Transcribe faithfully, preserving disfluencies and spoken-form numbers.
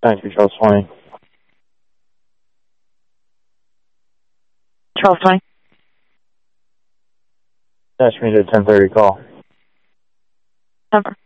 Thank you, Charles twenty. Charles twenty. Dash me to ten thirty call. Over.